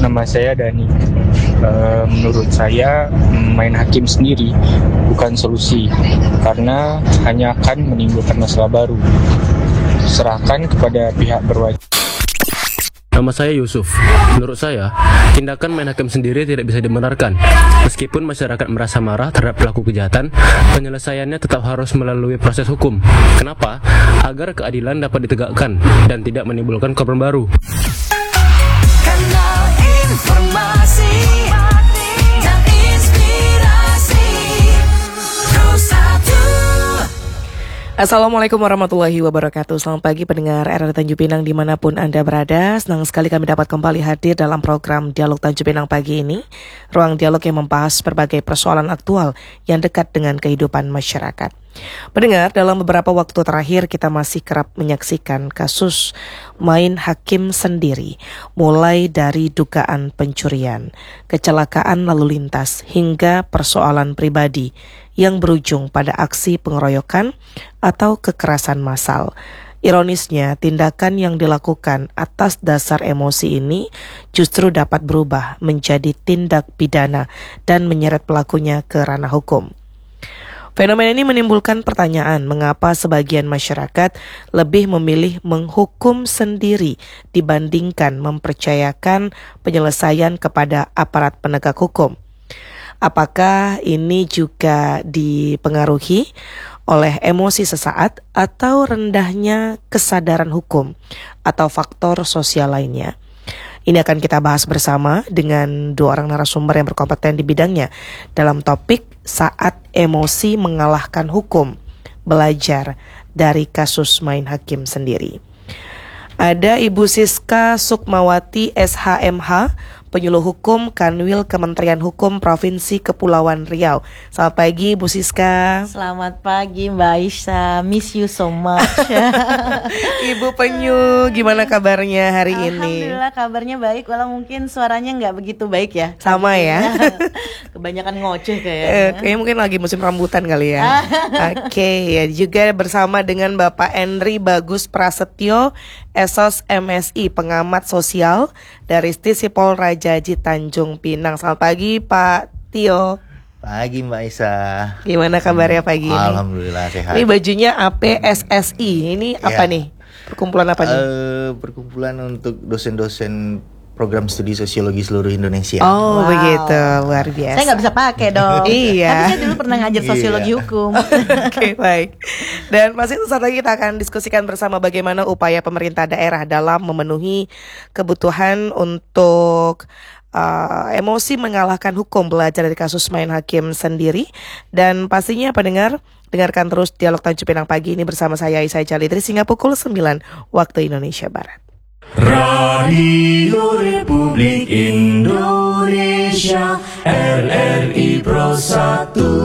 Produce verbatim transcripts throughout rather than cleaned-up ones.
nama saya Dani. Uh, menurut saya main hakim sendiri bukan solusi karena hanya akan menimbulkan masalah baru. Serahkan kepada pihak berwajib. Nama saya Yusuf. Menurut saya, tindakan main hakim sendiri tidak bisa dibenarkan. Meskipun masyarakat merasa marah terhadap pelaku kejahatan, penyelesaiannya tetap harus melalui proses hukum. Kenapa? Agar keadilan dapat ditegakkan dan tidak menimbulkan korban baru. Kanal informasi dan inspirasi Terus Satu. Assalamualaikum warahmatullahi wabarakatuh. Selamat pagi pendengar R R Tanjung Pinang dimanapun Anda berada. Senang sekali kami dapat kembali hadir dalam program Dialog Tanjung Pinang pagi ini. Ruang dialog yang membahas berbagai persoalan aktual yang dekat dengan kehidupan masyarakat. Pendengar, dalam beberapa waktu terakhir kita masih kerap menyaksikan kasus main hakim sendiri, mulai dari dugaan pencurian, kecelakaan lalu lintas, hingga persoalan pribadi yang berujung pada aksi pengeroyokan atau kekerasan massal. Ironisnya, tindakan yang dilakukan atas dasar emosi ini justru dapat berubah menjadi tindak pidana dan menyeret pelakunya ke ranah hukum. Fenomena ini menimbulkan pertanyaan mengapa sebagian masyarakat lebih memilih menghukum sendiri dibandingkan mempercayakan penyelesaian kepada aparat penegak hukum. Apakah ini juga dipengaruhi oleh emosi sesaat atau rendahnya kesadaran hukum atau faktor sosial lainnya? Ini akan kita bahas bersama dengan dua orang narasumber yang berkompeten di bidangnya dalam topik Saat Emosi Mengalahkan Hukum, belajar dari kasus main hakim sendiri. Ada Ibu Siska Sukmawati S H M H, penyuluh hukum Kanwil Kementerian Hukum Provinsi Kepulauan Riau. Selamat pagi Bu Siska. Selamat pagi Mbak Aisyah, miss you so much. Ibu Penyu, gimana kabarnya hari ini? Alhamdulillah kabarnya baik, walau mungkin suaranya nggak begitu baik ya. Sama ya. Kebanyakan ngoceh kayaknya. Eh, kayaknya mungkin lagi musim rambutan kali ya. Oke, okay, ya juga bersama dengan Bapak Henry Bagus Prasetyo, S O S M S I, pengamat sosial dari Stisipol Rajaji Tanjung Pinang. Selamat pagi Pak Tio. Pagi Mbak Aisyah. Gimana kabarnya pagi ini? Alhamdulillah sehat. Ini bajunya A P S S I. Ini apa ya. nih? Perkumpulan apa nih? Uh, perkumpulan untuk dosen-dosen program studi sosiologi seluruh Indonesia. Oh, wow. Begitu, luar biasa. Saya nggak bisa pakai dong. Iya. Tapi saya dulu pernah ngajar sosiologi Iya. hukum. Oke, okay, baik. Dan masih sesaat lagi kita akan diskusikan bersama bagaimana upaya pemerintah daerah dalam memenuhi kebutuhan untuk uh, emosi mengalahkan hukum, belajar dari kasus main hakim sendiri. Dan pastinya pendengar, dengarkan terus Dialog Tanjung Pinang pagi ini bersama saya Aisyah Jalidri hingga pukul sembilan waktu Indonesia Barat. Radio Republik Indonesia R R I Pro Satu.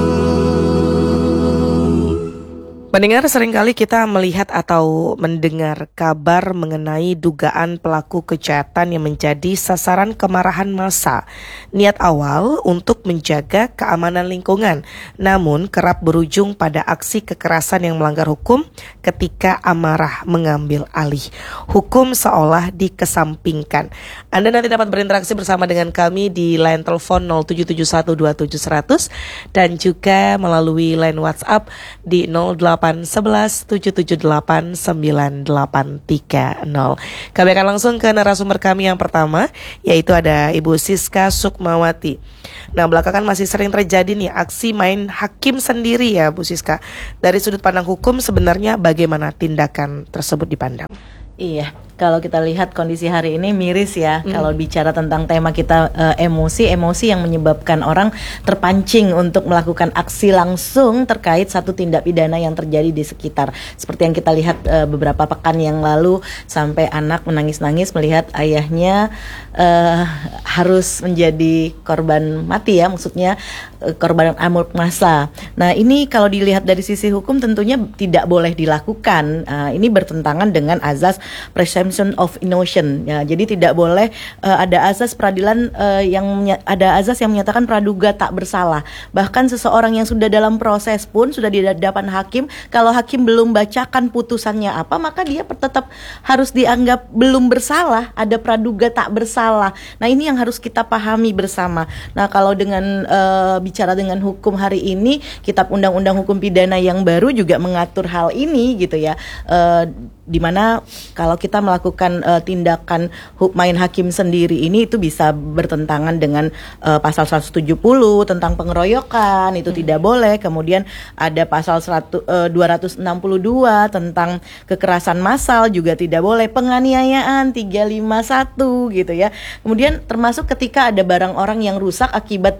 Pendengar, seringkali kita melihat atau mendengar kabar mengenai dugaan pelaku kejahatan yang menjadi sasaran kemarahan massa. Niat awal untuk menjaga keamanan lingkungan, namun kerap berujung pada aksi kekerasan yang melanggar hukum ketika amarah mengambil alih. Hukum seolah dikesampingkan. Anda nanti dapat berinteraksi bersama dengan kami di line telepon nol tujuh tujuh satu dua tujuh seratus dan juga melalui line WhatsApp di nol delapan sebelas tujuh tujuh delapan sembilan delapan tiga nol. Kami akan langsung ke narasumber kami yang pertama, yaitu ada Ibu Siska Sukmawati. Nah, belakangan masih sering terjadi nih aksi main hakim sendiri ya Bu Siska. Dari sudut pandang hukum sebenarnya bagaimana tindakan tersebut dipandang? Iya, kalau kita lihat kondisi hari ini miris ya. Mm. Kalau bicara tentang tema kita uh, emosi, emosi yang menyebabkan orang terpancing untuk melakukan aksi langsung terkait satu tindak pidana yang terjadi di sekitar. Seperti yang kita lihat uh, beberapa pekan yang lalu, sampai anak menangis-nangis melihat ayahnya uh, harus menjadi korban mati ya, maksudnya uh, korban amuk massa. Nah, ini kalau dilihat dari sisi hukum tentunya tidak boleh dilakukan. Uh, ini bertentangan dengan azas presumption presumption of innocence ya. Jadi tidak boleh uh, ada azas peradilan uh, yang menya- ada azas yang menyatakan praduga tak bersalah. Bahkan seseorang yang sudah dalam proses pun sudah di hadapan hakim, kalau hakim belum bacakan putusannya apa, maka dia tetap harus dianggap belum bersalah, ada praduga tak bersalah. Nah, ini yang harus kita pahami bersama. Nah, kalau dengan uh, bicara dengan hukum hari ini, Kitab Undang-Undang Hukum Pidana yang baru juga mengatur hal ini gitu ya. Uh, di mana kalau kita melakukan uh, tindakan hu- main hakim sendiri ini itu bisa bertentangan dengan uh, pasal seratus tujuh puluh tentang pengeroyokan, itu hmm. tidak boleh. Kemudian ada pasal seratus, uh, dua ratus enam puluh dua tentang kekerasan massal juga tidak boleh, penganiayaan tiga ratus lima puluh satu gitu ya. Kemudian termasuk ketika ada barang orang yang rusak akibat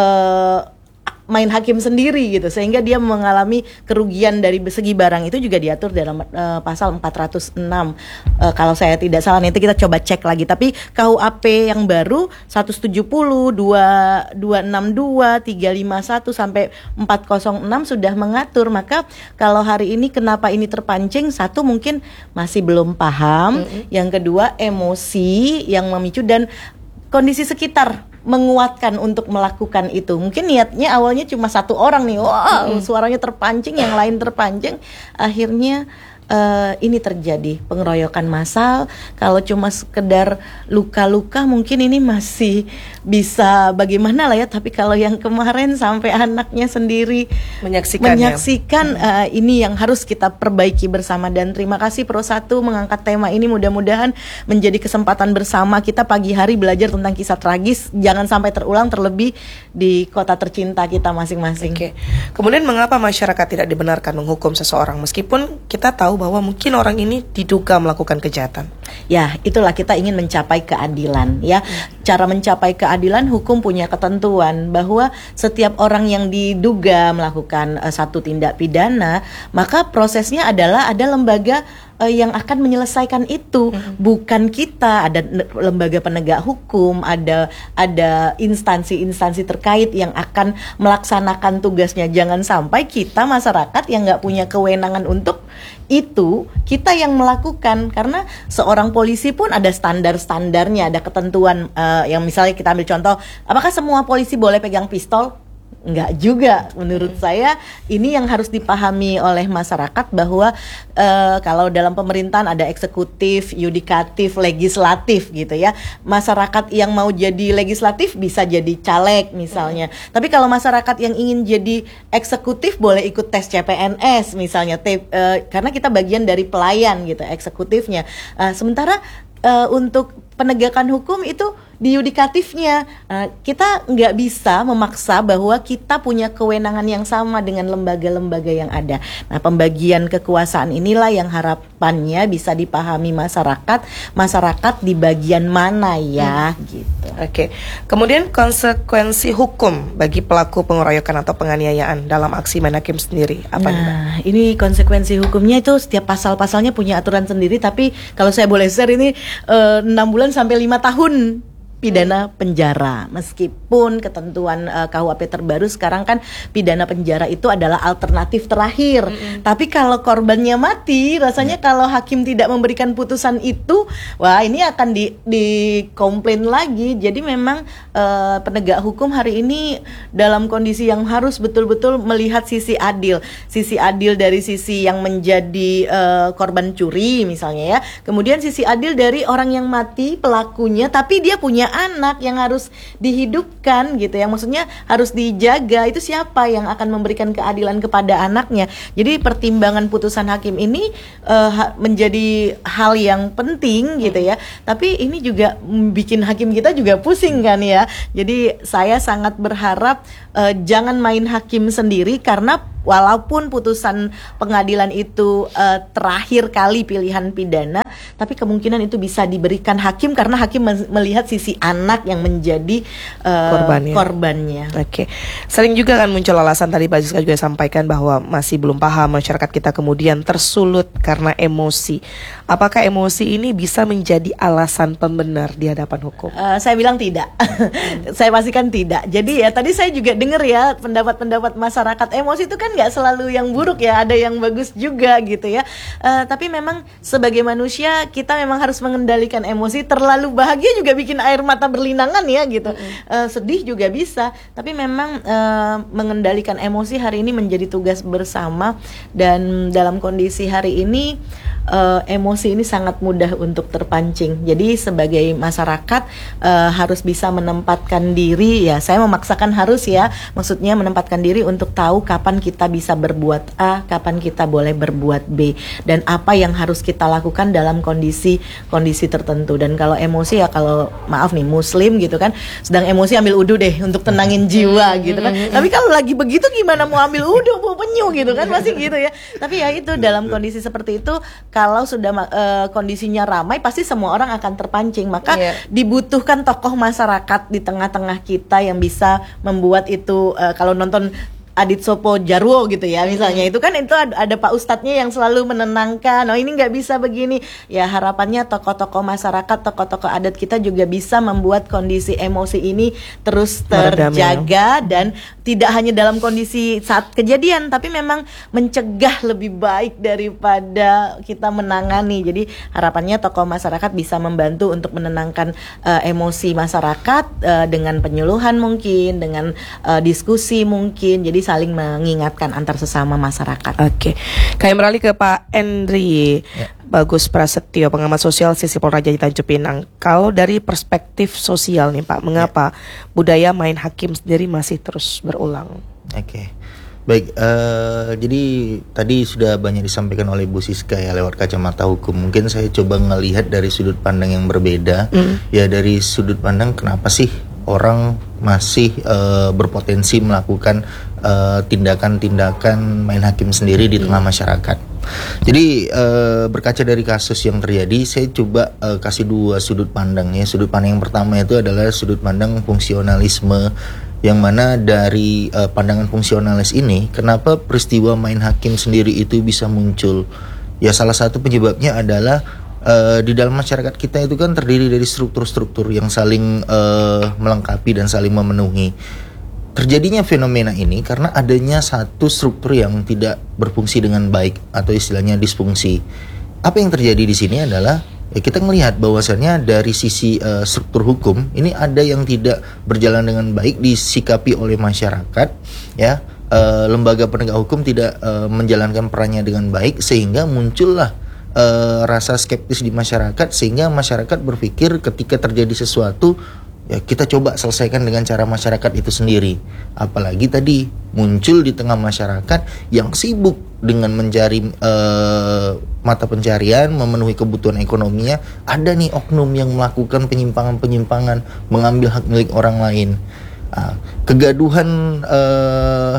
uh, main hakim sendiri gitu, sehingga dia mengalami kerugian dari segi barang, itu juga diatur dalam uh, pasal empat ratus enam uh, kalau saya tidak salah. Nanti kita coba cek lagi. Tapi K U H P yang baru seratus tujuh puluh, dua ratus enam puluh dua, tiga ratus lima puluh satu sampai empat ratus enam sudah mengatur. Maka kalau hari ini kenapa ini terpancing? Satu, mungkin masih belum paham. Mm-hmm. Yang kedua, emosi yang memicu dan kondisi sekitar menguatkan untuk melakukan itu. Mungkin niatnya awalnya cuma satu orang nih, wah wow, suaranya terpancing, yang lain terpancing, akhirnya uh, ini terjadi pengeroyokan massal. Kalau cuma sekedar luka-luka mungkin ini masih bisa bagaimana lah ya, tapi kalau yang kemarin sampai anaknya sendiri menyaksikan, menyaksikan ya. uh, ini yang harus kita perbaiki bersama. Dan terima kasih Pro satu mengangkat tema ini, mudah-mudahan menjadi kesempatan bersama kita pagi hari belajar tentang kisah tragis, jangan sampai terulang, terlebih di kota tercinta kita masing-masing. Oke. Kemudian mengapa masyarakat tidak dibenarkan menghukum seseorang meskipun kita tahu bahwa mungkin orang ini diduga melakukan kejahatan? Ya, itulah kita ingin mencapai keadilan ya. Cara mencapai keadilan, hukum punya ketentuan bahwa setiap orang yang diduga melakukan uh, satu tindak pidana, maka prosesnya adalah ada lembaga uh, yang akan menyelesaikan itu, hmm. bukan kita. Ada lembaga penegak hukum, ada ada instansi-instansi terkait yang akan melaksanakan tugasnya. Jangan sampai kita masyarakat yang nggak punya kewenangan untuk itu, kita yang melakukan. Karena seorang polisi pun ada standar-standarnya, ada ketentuan uh, yang misalnya kita ambil contoh, apakah semua polisi boleh pegang pistol? Enggak juga. Menurut hmm. saya ini yang harus dipahami oleh masyarakat bahwa uh, kalau dalam pemerintahan ada eksekutif, yudikatif, legislatif gitu ya. Masyarakat yang mau jadi legislatif bisa jadi caleg misalnya. Hmm. Tapi kalau masyarakat yang ingin jadi eksekutif boleh ikut tes C P N S misalnya, te- uh, karena kita bagian dari pelayan gitu eksekutifnya. Uh, sementara uh, untuk penegakan hukum itu di yudikatifnya. Uh, kita nggak bisa memaksa bahwa kita punya kewenangan yang sama dengan lembaga-lembaga yang ada. Nah, pembagian kekuasaan inilah yang harapannya bisa dipahami masyarakat. Masyarakat di bagian mana ya, hmm. gitu. Oke. Kemudian konsekuensi hukum bagi pelaku pengeroyokan atau penganiayaan dalam aksi main hakim sendiri apa nih, Mbak? Nah, ini konsekuensi hukumnya itu setiap pasal-pasalnya punya aturan sendiri. Tapi kalau saya boleh share ini uh, enam bulan sampai lima tahun pidana penjara. Meskipun ketentuan uh, K U H P terbaru sekarang kan pidana penjara itu adalah alternatif terakhir. Mm-hmm. Tapi kalau korbannya mati, rasanya mm. kalau hakim tidak memberikan putusan itu, wah ini akan di dikomplain lagi. Jadi memang uh, penegak hukum hari ini dalam kondisi yang harus betul-betul melihat sisi adil. Sisi adil dari sisi yang menjadi uh, korban curi misalnya ya. Kemudian sisi adil dari orang yang mati, pelakunya, tapi dia punya anak yang harus dihidupkan gitu, yang maksudnya harus dijaga. Itu siapa yang akan memberikan keadilan kepada anaknya? Jadi pertimbangan putusan hakim ini uh, menjadi hal yang penting gitu ya. Tapi ini juga bikin hakim kita juga pusing kan ya. Jadi saya sangat berharap uh, jangan main hakim sendiri, karena walaupun putusan pengadilan itu uh, terakhir kali pilihan pidana, tapi kemungkinan itu bisa diberikan hakim karena hakim melihat sisi anak yang menjadi uh, korbannya. korbannya. Oke. Sering juga kan muncul alasan, tadi Pak Jiska juga sampaikan bahwa masih belum paham, masyarakat kita kemudian tersulut karena emosi. Apakah emosi ini bisa menjadi alasan pembenar di hadapan hukum? Uh, saya bilang tidak. Saya pastikan tidak. Jadi ya tadi saya juga dengar ya pendapat-pendapat masyarakat, emosi itu kan nggak selalu yang buruk ya, ada yang bagus juga gitu ya. Uh, tapi memang sebagai manusia kita memang harus mengendalikan emosi. Terlalu bahagia juga bikin air mata berlinangan ya gitu. Mm-hmm. Uh, sedih juga bisa. Tapi memang uh, mengendalikan emosi hari ini menjadi tugas bersama. Dan dalam kondisi hari ini uh, emosi ini sangat mudah untuk terpancing. Jadi sebagai masyarakat uh, harus bisa menempatkan diri ya. Saya memaksakan harus ya. Maksudnya menempatkan diri untuk tahu kapan kita bisa berbuat A, kapan kita boleh berbuat B, dan apa yang harus kita lakukan dalam kondisi kondisi tertentu. Dan kalau emosi ya, kalau maaf nih muslim gitu kan, sedang emosi ambil udu deh untuk tenangin jiwa gitu kan. Tapi kalau lagi begitu gimana mau ambil udu, mau penyu gitu kan, masih gitu ya. Tapi ya itu, dalam kondisi seperti itu kalau sudah uh, kondisinya ramai pasti semua orang akan terpancing. Maka yeah. dibutuhkan tokoh masyarakat di tengah-tengah kita yang bisa membuat itu, uh, kalau nonton Adit Sopo Jarwo gitu ya misalnya, itu kan itu ada, ada Pak Ustadznya yang selalu menenangkan, oh ini nggak bisa begini ya. Harapannya tokoh-tokoh masyarakat, tokoh-tokoh adat kita juga bisa membuat kondisi emosi ini terus terjaga dan tidak hanya dalam kondisi saat kejadian, tapi memang mencegah lebih baik daripada kita menangani. Jadi harapannya tokoh masyarakat bisa membantu untuk menenangkan uh, emosi masyarakat uh, dengan penyuluhan mungkin, dengan uh, diskusi mungkin. Jadi saling mengingatkan antar sesama masyarakat. Oke, kayak beralih ke Pak Endri ya. Bagus Prasetyo, pengamat sosial Sisipol Raja di Tanjung Pinang. Kalau dari perspektif sosial nih Pak, mengapa ya. budaya main hakim sendiri masih terus berulang? Oke, baik. Uh, jadi tadi sudah banyak disampaikan oleh Bu Siska ya lewat kacamata hukum. Mungkin saya coba ngelihat dari sudut pandang yang berbeda. Mm. Ya dari sudut pandang kenapa sih orang masih uh, berpotensi melakukan uh, tindakan-tindakan main hakim sendiri di tengah masyarakat. Jadi uh, berkaca dari kasus yang terjadi, saya coba uh, kasih dua sudut pandang ya. Sudut pandang yang pertama itu adalah sudut pandang fungsionalisme, yang mana dari uh, pandangan fungsionalis ini, kenapa peristiwa main hakim sendiri itu bisa muncul? Ya salah satu penyebabnya adalah Uh, di dalam masyarakat kita itu kan terdiri dari struktur-struktur yang saling uh, melengkapi dan saling memenuhi. Terjadinya fenomena ini karena adanya satu struktur yang tidak berfungsi dengan baik atau istilahnya disfungsi. Apa yang terjadi di sini adalah ya kita melihat bahwasannya dari sisi uh, struktur hukum ini ada yang tidak berjalan dengan baik disikapi oleh masyarakat ya. Uh, lembaga penegak hukum tidak uh, menjalankan perannya dengan baik sehingga muncullah Uh, rasa skeptis di masyarakat, sehingga masyarakat berpikir ketika terjadi sesuatu ya kita coba selesaikan dengan cara masyarakat itu sendiri. Apalagi tadi muncul di tengah masyarakat yang sibuk dengan mencari uh, mata pencarian, memenuhi kebutuhan ekonominya, ada nih oknum yang melakukan penyimpangan-penyimpangan, mengambil hak milik orang lain. Uh, kegaduhan uh,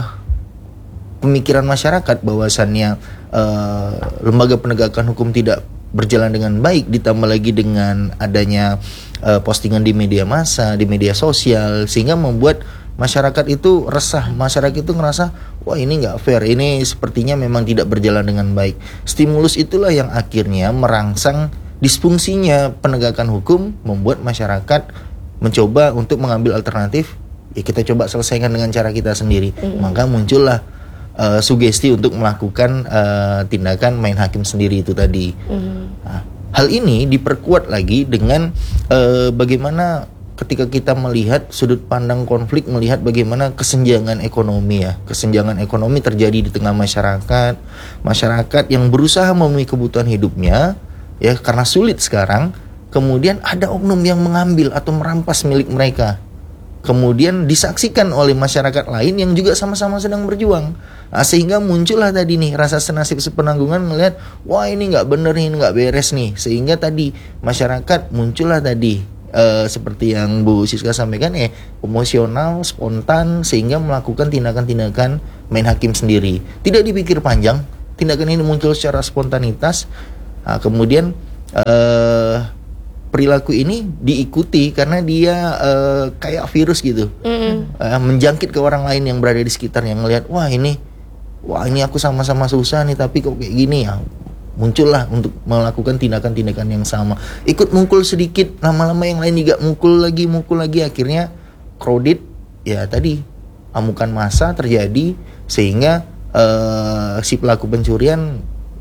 pemikiran masyarakat bahwasannya uh, lembaga penegakan hukum tidak berjalan dengan baik, ditambah lagi dengan adanya uh, postingan di media massa, di media sosial, sehingga membuat masyarakat itu resah. Masyarakat itu ngerasa, wah ini nggak fair, ini sepertinya memang tidak berjalan dengan baik. Stimulus itulah yang akhirnya merangsang disfungsinya penegakan hukum, membuat masyarakat mencoba untuk mengambil alternatif, ya kita coba selesaikan dengan cara kita sendiri. Mm. Maka muncullah Uh, sugesti untuk melakukan uh, tindakan main hakim sendiri itu tadi. Mm. Nah, hal ini diperkuat lagi dengan uh, bagaimana ketika kita melihat sudut pandang konflik, melihat bagaimana kesenjangan ekonomi ya, kesenjangan ekonomi terjadi di tengah masyarakat, masyarakat yang berusaha memenuhi kebutuhan hidupnya ya karena sulit sekarang, kemudian ada oknum yang mengambil atau merampas milik mereka. Kemudian disaksikan oleh masyarakat lain yang juga sama-sama sedang berjuang. Nah, sehingga muncullah tadi nih rasa senasib sepenanggungan melihat, wah ini nggak bener nih, ini nggak beres nih. Sehingga tadi masyarakat muncullah tadi uh, seperti yang Bu Siska sampaikan, eh emosional, spontan, sehingga melakukan tindakan-tindakan main hakim sendiri. Tidak dipikir panjang, tindakan ini muncul secara spontanitas. Nah, kemudian uh, perilaku ini diikuti karena dia uh, kayak virus gitu, mm. uh, menjangkit ke orang lain yang berada di sekitar, yang melihat, wah ini, wah ini aku sama-sama susah nih, tapi kok kayak gini ya, muncullah untuk melakukan tindakan-tindakan yang sama. Ikut mukul sedikit, lama-lama yang lain juga mukul lagi, mukul lagi, akhirnya crowded, ya tadi amukan massa terjadi sehingga uh, si pelaku pencurian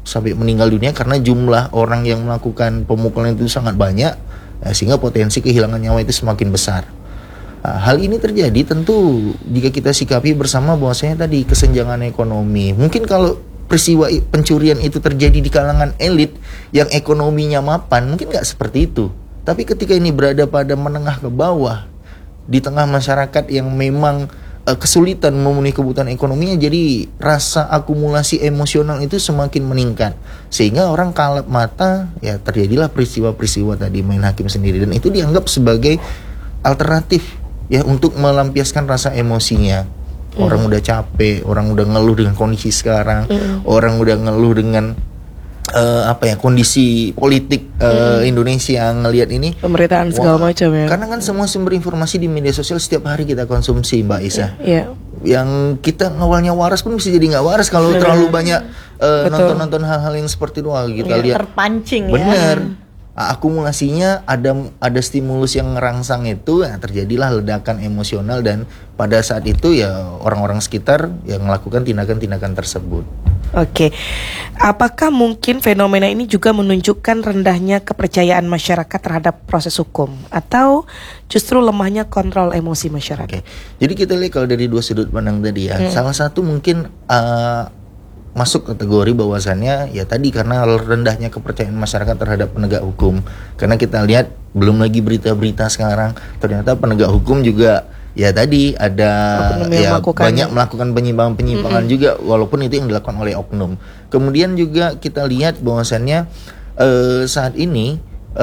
sampai meninggal dunia karena jumlah orang yang melakukan pemukulan itu sangat banyak, ya, sehingga potensi kehilangan nyawa itu semakin besar. Nah, hal ini terjadi tentu jika kita sikapi bersama bahwasanya tadi kesenjangan ekonomi. Mungkin kalau peristiwa pencurian itu terjadi di kalangan elit yang ekonominya mapan, mungkin nggak seperti itu. Tapi ketika ini berada pada menengah ke bawah, di tengah masyarakat yang memang uh, kesulitan memenuhi kebutuhan ekonominya, jadi rasa akumulasi emosional itu semakin meningkat, sehingga orang kalap mata, ya terjadilah peristiwa-peristiwa tadi main hakim sendiri, dan itu dianggap sebagai alternatif ya untuk melampiaskan rasa emosinya. Orang mm. udah capek, orang udah ngeluh dengan kondisi sekarang, mm. orang udah ngeluh dengan Uh, apa ya kondisi politik uh, hmm. Indonesia ngelihat ini pemberitaan segala wah, macam ya. Karena kan semua sumber informasi di media sosial setiap hari kita konsumsi, Mbak Isa. Yeah. Yang kita awalnya waras pun bisa jadi nggak waras kalau Bener. terlalu banyak uh, nonton-nonton hal-hal yang seperti itu. Kita yeah, lihat terpancing bener. ya. Akumulasinya ada ada stimulus yang ngerangsang itu, ya, terjadilah ledakan emosional, dan pada saat itu ya orang-orang sekitar yang melakukan tindakan-tindakan tersebut. Oke, apakah mungkin fenomena ini juga menunjukkan rendahnya kepercayaan masyarakat terhadap proses hukum, atau justru lemahnya kontrol emosi masyarakat? Oke, jadi kita lihat kalau dari dua sudut pandang tadi ya, hmm. salah satu mungkin uh, masuk kategori bahwasannya ya tadi karena rendahnya kepercayaan masyarakat terhadap penegak hukum, karena kita lihat belum lagi berita-berita sekarang ternyata penegak hukum juga ya tadi ada ya melakukan. banyak melakukan penyimpangan-penyimpangan mm-hmm. juga, walaupun itu yang dilakukan oleh oknum. Kemudian juga kita lihat bahwasannya eh, saat ini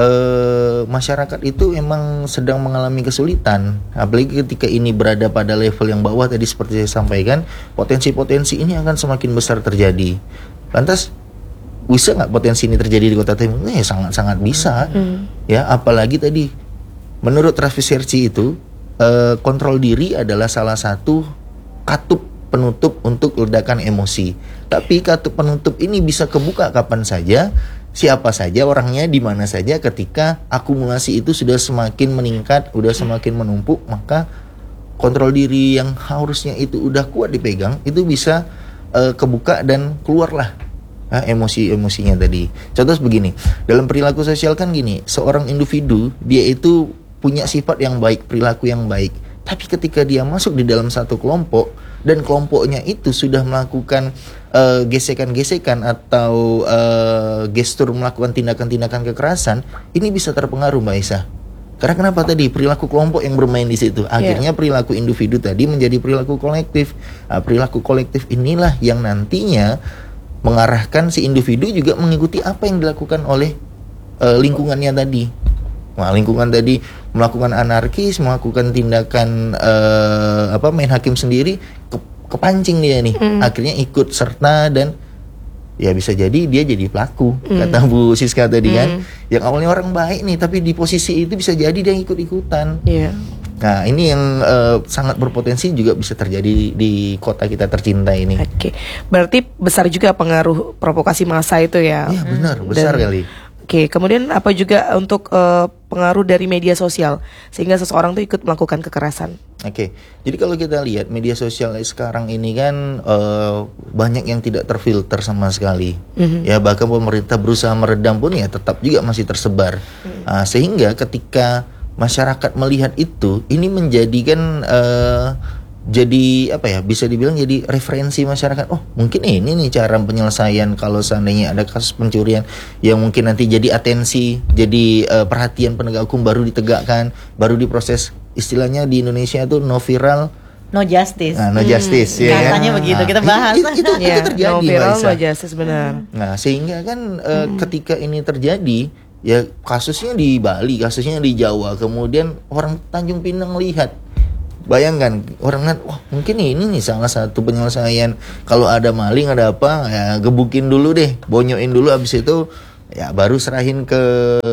eh, masyarakat itu emang sedang mengalami kesulitan, apalagi ketika ini berada pada level yang bawah tadi seperti saya sampaikan, potensi-potensi ini akan semakin besar terjadi. Lantas bisa nggak potensi ini terjadi di Kota Timur? Eh sangat-sangat bisa, mm. ya apalagi tadi menurut Travis Serci itu Uh, kontrol diri adalah salah satu katup penutup untuk ledakan emosi. Tapi katup penutup ini bisa kebuka kapan saja, siapa saja orangnya, di mana saja, ketika akumulasi itu sudah semakin meningkat, udah semakin menumpuk, maka kontrol diri yang harusnya itu udah kuat dipegang itu bisa uh, kebuka dan keluarlah nah, emosi-emosinya tadi. Contoh begini, dalam perilaku sosial kan gini, seorang individu dia itu punya sifat yang baik, perilaku yang baik. Tapi ketika dia masuk di dalam satu kelompok dan kelompoknya itu sudah melakukan uh, gesekan-gesekan atau uh, gestur melakukan tindakan-tindakan kekerasan, ini bisa terpengaruh, Mbak Isa. Karena kenapa tadi perilaku kelompok yang bermain di situ, akhirnya yeah. perilaku individu tadi menjadi perilaku kolektif. Nah, perilaku kolektif inilah yang nantinya mengarahkan si individu juga mengikuti apa yang dilakukan oleh uh, lingkungannya tadi. Nah, lingkungan tadi melakukan anarkis, melakukan tindakan uh, apa main hakim sendiri, ke, kepancing dia nih, mm. akhirnya ikut serta dan ya bisa jadi dia jadi pelaku, mm. kata Bu Siska tadi mm. kan, yang awalnya orang baik nih, tapi di posisi itu bisa jadi dia ikut-ikutan. Yeah. Nah ini yang uh, sangat berpotensi juga bisa terjadi di kota kita tercinta ini. Oke, okay. Berarti besar juga pengaruh provokasi massa itu ya? Iya benar, besar dan, kali. Oke, okay, kemudian apa juga untuk uh, pengaruh dari media sosial sehingga seseorang tuh ikut melakukan kekerasan? Oke, okay. Jadi kalau kita lihat media sosial sekarang ini kan uh, banyak yang tidak terfilter sama sekali, mm-hmm. ya bahkan pemerintah berusaha meredam pun ya tetap juga masih tersebar, mm-hmm. uh, sehingga ketika masyarakat melihat itu, ini menjadikan uh, jadi apa ya, bisa dibilang jadi referensi masyarakat. Oh mungkin ini nih cara penyelesaian kalau seandainya ada kasus pencurian yang mungkin nanti jadi atensi, jadi uh, perhatian penegak hukum baru ditegakkan, baru diproses. Istilahnya di Indonesia itu no viral no justice. Nah, no justice hmm, ya. Katanya begitu, kita bahas. Itu, itu, itu, ya, itu terjadi, no viral no justice, benar. Nah sehingga kan uh, hmm. ketika ini terjadi, ya kasusnya di Bali, kasusnya di Jawa, kemudian orang Tanjung Pinang lihat. Bayangkan orang kan, wah mungkin ini nih salah satu penyelesaian. Kalau ada maling ada apa, ya gebukin dulu deh, bonyoin dulu, abis itu ya baru serahin ke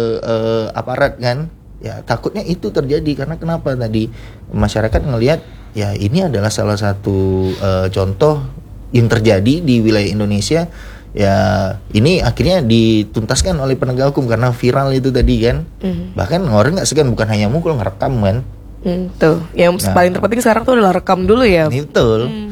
uh, aparat kan. Ya takutnya itu terjadi karena kenapa tadi masyarakat ngelihat ya ini adalah salah satu uh, contoh yang terjadi di wilayah Indonesia. Ya ini akhirnya dituntaskan oleh penegak hukum karena viral itu tadi kan. Mm. Bahkan orang nggak segan, bukan hanya mukul, ngerekam kan. Hmm, tuh, yang nah, paling terpenting sekarang tuh adalah rekam dulu ya. Betul. Hmm.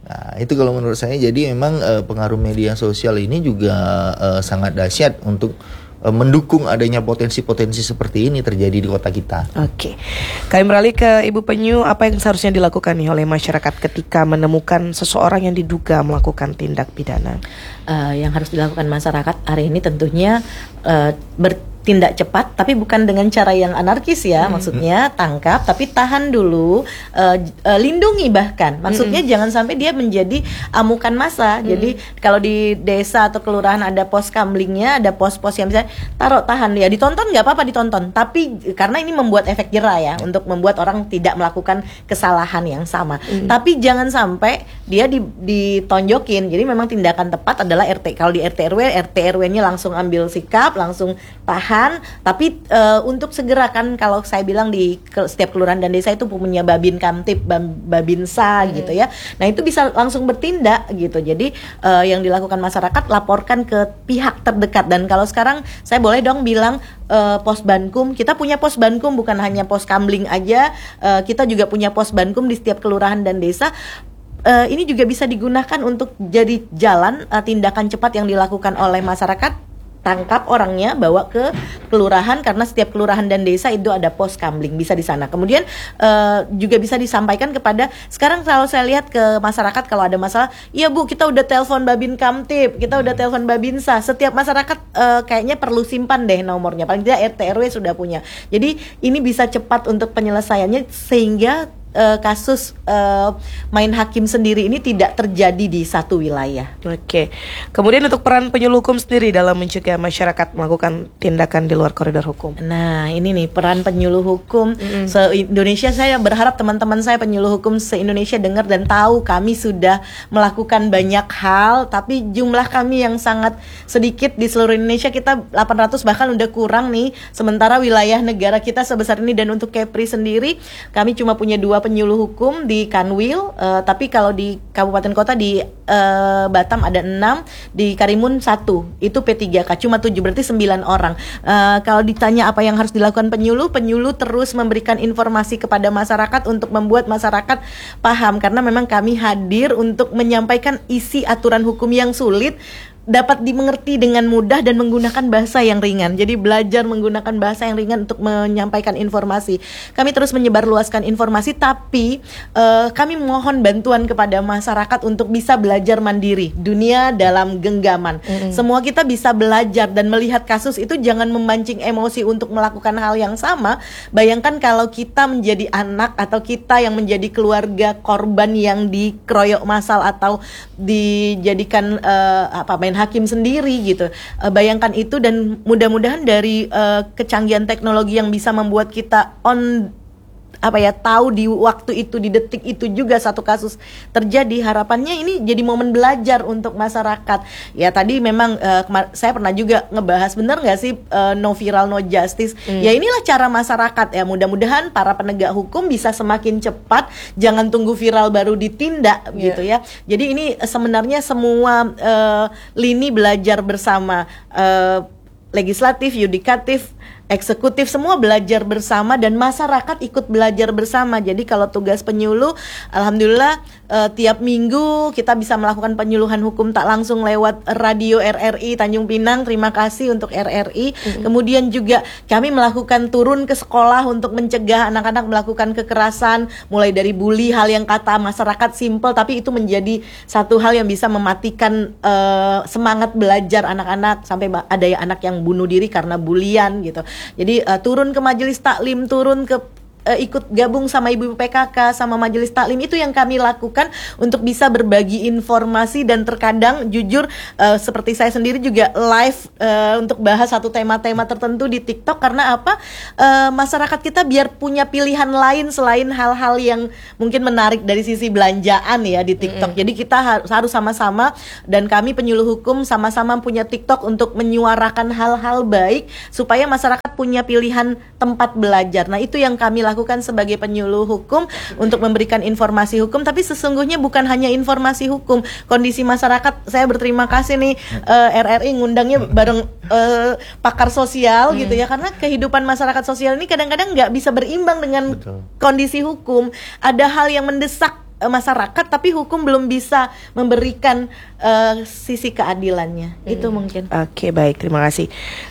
Nah, itu kalau menurut saya. Jadi memang uh, pengaruh media sosial ini juga uh, sangat dahsyat untuk uh, mendukung adanya potensi-potensi seperti ini terjadi di kota kita. Oke, kami beralih ke Ibu Penyu. Apa yang seharusnya dilakukan nih oleh masyarakat ketika menemukan seseorang yang diduga melakukan tindak pidana? Uh, yang harus dilakukan masyarakat hari ini tentunya uh, ber tindak cepat, tapi bukan dengan cara yang anarkis ya, hmm. maksudnya tangkap tapi tahan dulu, uh, uh, lindungi bahkan, maksudnya hmm. jangan sampai dia menjadi amukan massa. hmm. Jadi kalau di desa atau kelurahan ada pos kamlingnya, ada pos-pos yang bisa taruh tahan ya, ditonton nggak apa-apa ditonton, tapi karena ini membuat efek jera ya, hmm. untuk membuat orang tidak melakukan kesalahan yang sama. hmm. Tapi jangan sampai dia di, ditonjokin. Jadi memang tindakan tepat adalah R T. Kalau di R T R W, R T R W-nya langsung ambil sikap, langsung tahan. Tapi uh, untuk segera kan, kalau saya bilang di ke, setiap kelurahan dan desa itu punya babin kamtib, bab, babinsa hmm. gitu ya. Nah itu bisa langsung bertindak gitu. Jadi uh, yang dilakukan masyarakat, laporkan ke pihak terdekat. Dan kalau sekarang saya boleh dong bilang uh, pos Bankum, kita punya pos Bankum, bukan hanya pos Kamling aja, uh, kita juga punya pos Bankum di setiap kelurahan dan desa. Uh, ini juga bisa digunakan untuk jadi jalan uh, tindakan cepat yang dilakukan oleh masyarakat. Tangkap orangnya, bawa ke kelurahan, karena setiap kelurahan dan desa itu ada pos kamling, bisa di sana. Kemudian uh, juga bisa disampaikan kepada, sekarang kalau saya lihat ke masyarakat kalau ada masalah, iya Bu, kita udah telepon Babin Kamtib, kita udah telepon Babinsa. Setiap masyarakat uh, kayaknya perlu simpan deh nomornya, paling tidak R T R W sudah punya. Jadi ini bisa cepat untuk penyelesaiannya, sehingga Uh, kasus uh, main hakim sendiri ini tidak terjadi di satu wilayah. Oke. Kemudian untuk peran penyuluh hukum sendiri dalam mencegah masyarakat melakukan tindakan di luar koridor hukum. Nah, ini nih peran penyuluh hukum mm-hmm. se-Indonesia. Saya berharap teman-teman saya penyuluh hukum se-Indonesia dengar dan tahu kami sudah melakukan banyak hal, tapi jumlah kami yang sangat sedikit di seluruh Indonesia. Kita delapan ratus bahkan udah kurang nih. Sementara wilayah negara kita sebesar ini, dan untuk Kepri sendiri kami cuma punya dua penyuluh hukum di Kanwil, uh, tapi kalau di kabupaten kota di uh, Batam ada enam, di Karimun satu, itu P tiga K cuma tujuh, berarti sembilan orang. Uh, kalau ditanya apa yang harus dilakukan penyuluh, penyuluh terus memberikan informasi kepada masyarakat untuk membuat masyarakat paham, karena memang kami hadir untuk menyampaikan isi aturan hukum yang sulit dapat dimengerti dengan mudah dan menggunakan bahasa yang ringan. Jadi belajar menggunakan bahasa yang ringan untuk menyampaikan informasi. Kami terus menyebarluaskan informasi, tapi uh, kami mohon bantuan kepada masyarakat untuk bisa belajar mandiri. Dunia dalam genggaman. Mm-hmm. Semua kita bisa belajar dan melihat kasus itu, jangan memancing emosi untuk melakukan hal yang sama. Bayangkan kalau kita menjadi anak atau kita yang menjadi keluarga korban yang dikeroyok massal atau dijadikan uh, apa main hakim sendiri gitu. Uh, bayangkan itu, dan mudah-mudahan dari uh, kecanggihan teknologi yang bisa membuat kita on apa ya tahu di waktu itu, di detik itu juga satu kasus terjadi. Harapannya ini jadi momen belajar untuk masyarakat. Ya tadi memang uh, kemar- saya pernah juga ngebahas, bener nggak sih uh, no viral no justice. Hmm. Ya inilah cara masyarakat ya. Mudah-mudahan para penegak hukum bisa semakin cepat, jangan tunggu viral baru ditindak yeah. gitu ya. Jadi ini sebenarnya semua uh, lini belajar bersama, uh, legislatif, yudikatif, eksekutif, semua belajar bersama dan masyarakat ikut belajar bersama. Jadi kalau tugas penyuluh, alhamdulillah uh, tiap minggu kita bisa melakukan penyuluhan hukum tak langsung lewat radio R R I Tanjung Pinang. Terima kasih untuk R R I. Mm-hmm. Kemudian juga kami melakukan turun ke sekolah untuk mencegah anak-anak melakukan kekerasan, mulai dari bully, hal yang kata masyarakat simple tapi itu menjadi satu hal yang bisa mematikan uh, semangat belajar anak-anak, sampai ada ya anak yang bunuh diri karena bulian gitu. Jadi uh, turun ke majelis taklim, turun ke uh, ikut gabung sama ibu-ibu P K K, sama majelis taklim, itu yang kami lakukan untuk bisa berbagi informasi. Dan terkadang jujur uh, seperti saya sendiri juga live uh, untuk bahas satu tema-tema tertentu di TikTok. Karena apa? Uh, masyarakat kita biar punya pilihan lain selain hal-hal yang mungkin menarik dari sisi belanjaan ya di TikTok. Mm-hmm. Jadi kita harus, harus sama-sama, dan kami penyuluh hukum sama-sama punya TikTok untuk menyuarakan hal-hal baik supaya masyarakat punya pilihan tempat belajar. Nah itu yang kami lakukan sebagai penyuluh hukum untuk memberikan informasi hukum, tapi sesungguhnya bukan hanya informasi hukum, kondisi masyarakat. Saya berterima kasih nih uh, R R I ngundangnya bareng uh, pakar sosial hmm. gitu ya, karena kehidupan masyarakat sosial ini kadang-kadang nggak bisa berimbang dengan Betul. Kondisi hukum. Ada hal yang mendesak uh, masyarakat tapi hukum belum bisa memberikan uh, sisi keadilannya. Hmm. Itu mungkin. Oke, baik, terima kasih.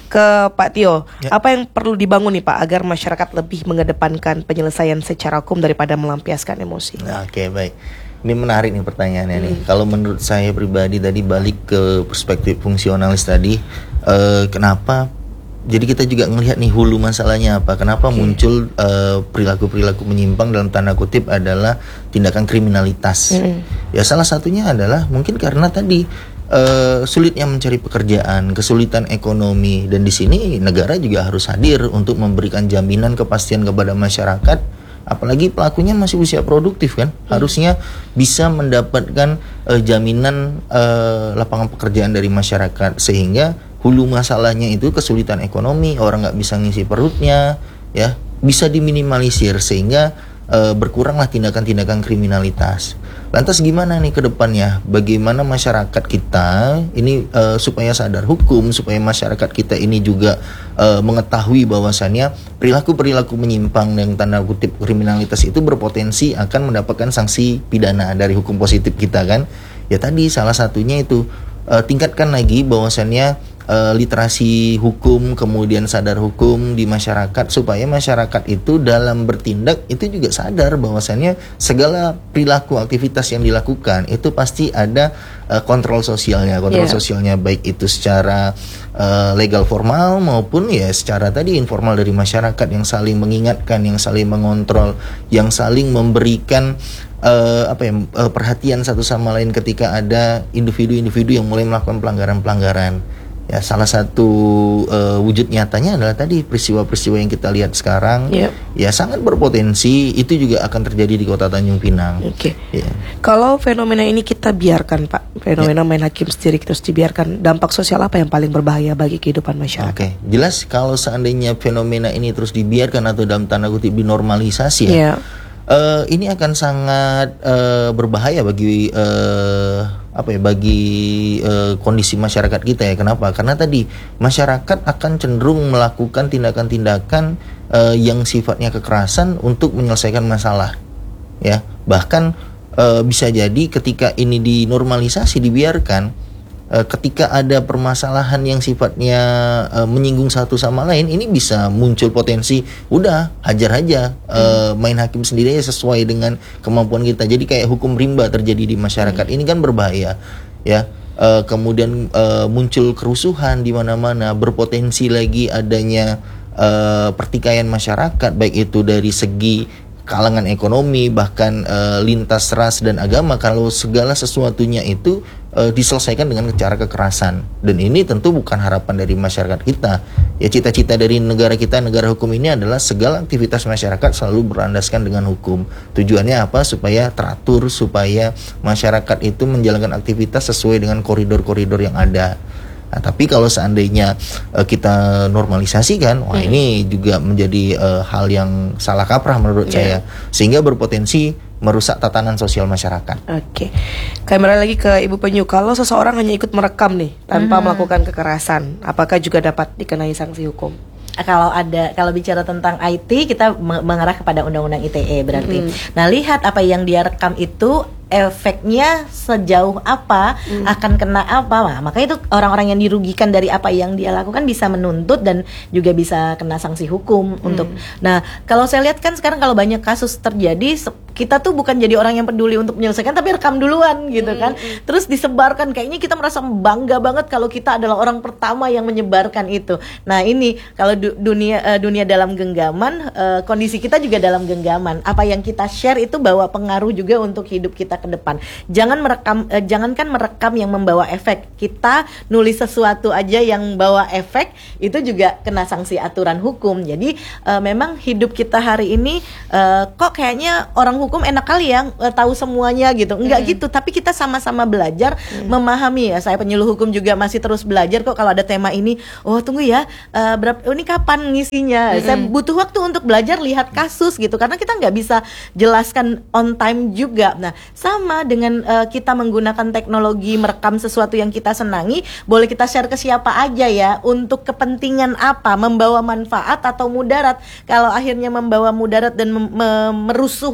Ke Pak Tio, ya. Apa yang perlu dibangun nih Pak agar masyarakat lebih mengedepankan penyelesaian secara hukum daripada melampiaskan emosi? Nah, oke, baik. Ini menarik nih pertanyaannya hmm. nih. Kalau menurut saya pribadi tadi balik ke perspektif fungsionalis tadi, uh, kenapa? Jadi kita juga ngelihat nih hulu masalahnya apa? Kenapa okay. muncul uh, perilaku-perilaku menyimpang dalam tanda kutip adalah tindakan kriminalitas? Hmm. Ya salah satunya adalah mungkin karena tadi uh, sulitnya mencari pekerjaan, kesulitan ekonomi, dan di sini negara juga harus hadir untuk memberikan jaminan kepastian kepada masyarakat. Apalagi pelakunya masih usia produktif kan, hmm. harusnya bisa mendapatkan uh, jaminan uh, lapangan pekerjaan dari masyarakat, sehingga hulu masalahnya itu kesulitan ekonomi, orang nggak bisa ngisi perutnya, ya bisa diminimalisir sehingga uh, berkuranglah tindakan-tindakan kriminalitas. Lantas gimana nih ke depannya? Bagaimana masyarakat kita ini uh, supaya sadar hukum, supaya masyarakat kita ini juga uh, mengetahui bahwasannya perilaku-perilaku menyimpang dan tanda kutip kriminalitas itu berpotensi akan mendapatkan sanksi pidana dari hukum positif kita kan? Ya tadi salah satunya itu uh, tingkatkan lagi bahwasannya Uh, literasi hukum, kemudian sadar hukum di masyarakat, supaya masyarakat itu dalam bertindak itu juga sadar bahwasannya segala perilaku aktivitas yang dilakukan itu pasti ada uh, kontrol sosialnya, kontrol yeah. sosialnya baik itu secara uh, legal formal maupun ya secara tadi informal dari masyarakat yang saling mengingatkan, yang saling mengontrol, yang saling memberikan uh, apa ya uh, perhatian satu sama lain ketika ada individu-individu yang mulai melakukan pelanggaran-pelanggaran. Ya, salah satu uh, wujud nyatanya adalah tadi peristiwa-peristiwa yang kita lihat sekarang, yep. ya sangat berpotensi itu juga akan terjadi di Kota Tanjung Pinang. Oke. Okay. Ya. Kalau fenomena ini kita biarkan, Pak, fenomena yep. main hakim sendiri terus dibiarkan, dampak sosial apa yang paling berbahaya bagi kehidupan masyarakat? Oke, okay. jelas kalau seandainya fenomena ini terus dibiarkan atau dalam tanda kutip dinormalisasi, ya, yep. uh, ini akan sangat uh, berbahaya bagi uh, apa ya bagi uh, kondisi masyarakat kita ya. Kenapa? Karena tadi masyarakat akan cenderung melakukan tindakan-tindakan uh, yang sifatnya kekerasan untuk menyelesaikan masalah. Ya, bahkan uh, bisa jadi ketika ini dinormalisasi, dibiarkan, uh, ketika ada permasalahan yang sifatnya uh, menyinggung satu sama lain, ini bisa muncul potensi udah hajar aja, uh, main hakim sendiri aja sesuai dengan kemampuan kita. Jadi kayak hukum rimba terjadi di masyarakat. Ini kan berbahaya, ya. Uh, kemudian uh, muncul kerusuhan di mana-mana, berpotensi lagi adanya uh, pertikaian masyarakat, baik itu dari segi kalangan ekonomi, bahkan uh, lintas ras dan agama, kalau segala sesuatunya itu uh, diselesaikan dengan cara kekerasan. Dan ini tentu bukan harapan dari masyarakat kita. Ya, cita-cita dari negara kita, negara hukum ini adalah segala aktivitas masyarakat selalu berlandaskan dengan hukum. Tujuannya apa? Supaya teratur, supaya masyarakat itu menjalankan aktivitas sesuai dengan koridor-koridor yang ada. Nah, tapi kalau seandainya uh, kita normalisasikan, wah hmm. ini juga menjadi uh, hal yang salah kaprah menurut yeah. saya, sehingga berpotensi merusak tatanan sosial masyarakat. Oke, okay. Kembali lagi ke Ibu Penyu. Kalau seseorang hanya ikut merekam nih tanpa hmm. melakukan kekerasan, apakah juga dapat dikenai sanksi hukum? Kalau ada, kalau bicara tentang I T, kita mengarah kepada Undang-Undang I T E berarti. Hmm. Nah, lihat apa yang dia rekam itu efeknya sejauh apa, hmm. akan kena apa. Nah, makanya itu orang-orang yang dirugikan dari apa yang dia lakukan bisa menuntut dan juga bisa kena sanksi hukum hmm. untuk. Nah, kalau saya lihat kan sekarang kalau banyak kasus terjadi, kita tuh bukan jadi orang yang peduli untuk menyelesaikan, tapi rekam duluan gitu kan. Hmm. Terus disebarkan, kayaknya kita merasa bangga banget kalau kita adalah orang pertama yang menyebarkan itu. Nah, ini kalau du- dunia uh, dunia dalam genggaman, uh, kondisi kita juga dalam genggaman. Apa yang kita share itu bawa pengaruh juga untuk hidup kita ke depan. Jangan merekam, eh, jangankan merekam yang membawa efek. Kita nulis sesuatu aja yang bawa efek itu juga kena sanksi aturan hukum. Jadi eh, memang hidup kita hari ini eh, kok kayaknya orang hukum enak kali ya eh, tahu semuanya gitu. Enggak hmm. gitu, tapi kita sama-sama belajar hmm. memahami ya. Saya penyuluh hukum juga masih terus belajar kok kalau ada tema ini. Oh, tunggu ya. Eh, berapa oh, ini kapan ngisinya? Hmm. Saya butuh waktu untuk belajar lihat kasus gitu karena kita nggak bisa jelaskan on time juga. Nah, sama dengan uh, kita menggunakan teknologi merekam sesuatu yang kita senangi, boleh kita share ke siapa aja ya, untuk kepentingan apa, membawa manfaat atau mudarat. Kalau akhirnya membawa mudarat dan mem- mem- merusuh, mem-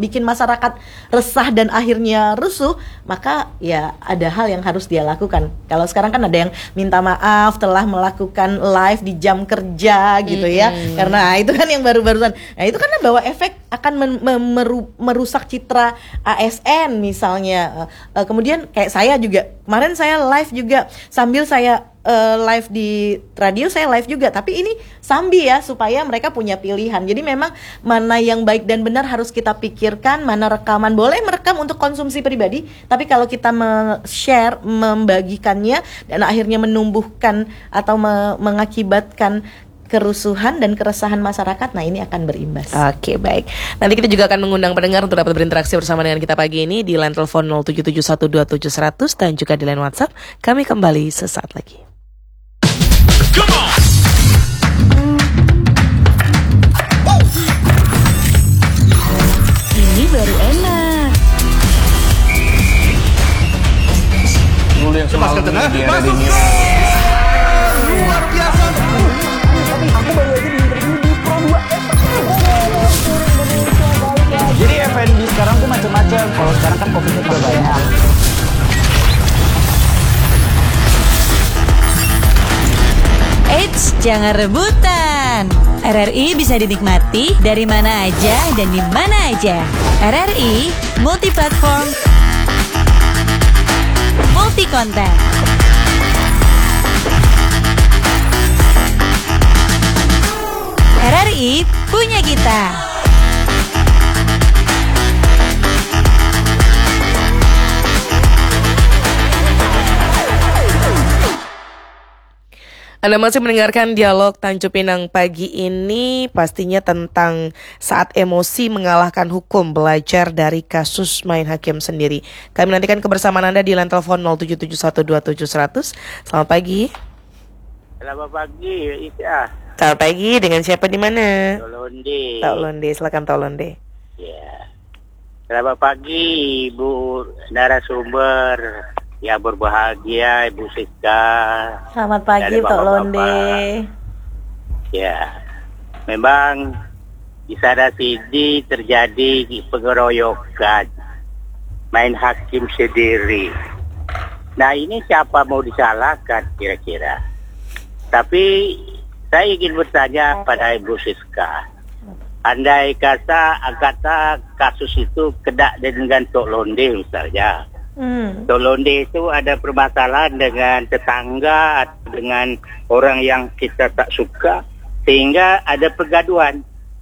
bikin masyarakat resah dan akhirnya rusuh, maka ya ada hal yang harus dia lakukan. Kalau sekarang kan ada yang minta maaf telah melakukan live di jam kerja gitu ya, Mm-hmm. karena itu kan yang baru-barusan. Nah itu kan bawa efek akan men- mem- meru- merusak citra A S N misalnya. Uh, uh, kemudian kayak saya juga kemarin saya live juga sambil saya uh, live di radio, saya live juga, tapi ini sambil ya supaya mereka punya pilihan. Jadi memang mana yang baik dan benar harus kita pikirkan. Mana rekaman boleh merekam untuk konsumsi pribadi, tapi kalau kita share, membagikannya dan akhirnya menumbuhkan atau me- mengakibatkan kerusuhan dan keresahan masyarakat, nah ini akan berimbas. Oke, baik. Nanti kita juga akan mengundang pendengar untuk dapat berinteraksi bersama dengan kita pagi ini di line telepon nol tujuh tujuh satu dua tujuh seratus dan juga di line WhatsApp. Kami kembali sesaat lagi. Ini baru enak. Dulu yang semalam di era ini. Jadi F and B sekarang tuh macam-macam. Kalau sekarang kan coffee-nya udah banyak. Eits, jangan rebutan. R R I bisa dinikmati dari mana aja dan di mana aja. R R I multi platform, multi konten. R R I punya kita. Anda masih mendengarkan dialog Tanjung Pinang pagi ini, pastinya tentang saat emosi mengalahkan hukum, belajar dari kasus main hakim sendiri. Kami nantikan kebersamaan Anda di line telepon nol tujuh tujuh satu dua tujuh seratus. Selamat pagi. Selamat pagi, Isya. Selamat pagi, dengan siapa di mana? Tolonde. Tok Londe, silakan Tok Londe. Ya. Selamat pagi, Ibu narasumber. Ya, berbahagia Ibu Siska. Selamat pagi Dan Tok bapak-bapak. Londe. Ya. Memang di sana sini terjadi pengeroyokan, main hakim sendiri. Nah, ini siapa mau disalahkan kira-kira? Tapi saya ingin bertanya pada Ibu Siska. Andai kata kata kasus itu kena dengan Tok Londe misalnya. Hmm. Tok Londe itu ada permasalahan dengan tetangga atau dengan orang yang kita tak suka sehingga ada pergaduhan.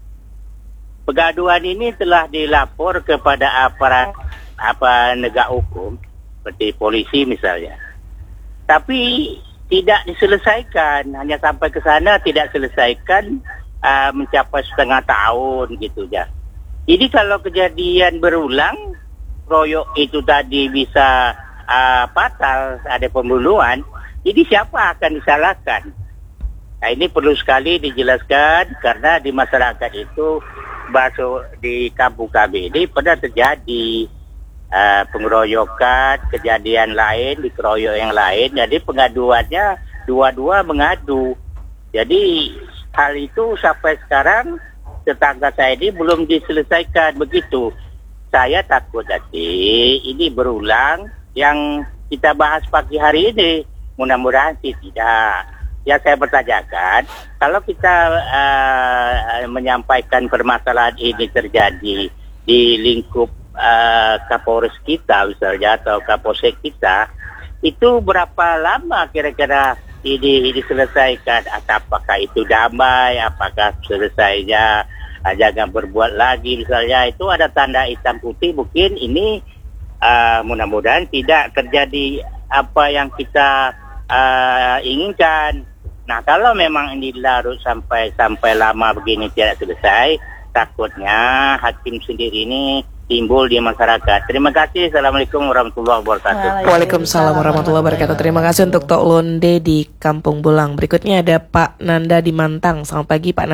Pergaduhan ini telah dilapor kepada aparat apa negak hukum seperti polisi misalnya. Tapi tidak diselesaikan, hanya sampai ke sana tidak selesaikan uh, mencapai setengah tahun gitu ya. Jadi kalau kejadian berulang, royok itu tadi bisa uh, fatal, ada pembunuhan, jadi siapa akan disalahkan? Nah ini perlu sekali dijelaskan karena di masyarakat itu, masuk di kampung kami ini pernah terjadi uh, pengeroyokan, kejadian lain, dikeroyok yang lain, jadi pengaduannya dua-dua mengadu. Jadi hal itu sampai sekarang tetangga saya ini belum diselesaikan begitu. Saya takut nanti ini berulang yang kita bahas pagi hari ini. Mudah-mudahan sih tidak. Ya saya bertanyakan, kalau kita uh, menyampaikan permasalahan ini terjadi di lingkup uh, Kapolres kita misalnya atau Kapolsek kita, itu berapa lama kira-kira ini diselesaikan? Atau apakah itu damai? Apakah selesainya Uh, jangan berbuat lagi misalnya, itu ada tanda hitam putih. Mungkin ini uh, mudah-mudahan tidak terjadi apa yang kita uh, inginkan. Nah kalau memang ini larut sampai sampai lama begini tidak selesai, takutnya hakim sendiri ini timbul di masyarakat. Terima kasih. Assalamualaikum warahmatullahi wabarakatuh. Waalaikumsalam warahmatullahi wabarakatuh. Terima kasih untuk Tok Londe di Kampung Bulang. Berikutnya ada Pak Nanda di Mantang. Selamat pagi Pak Nanda.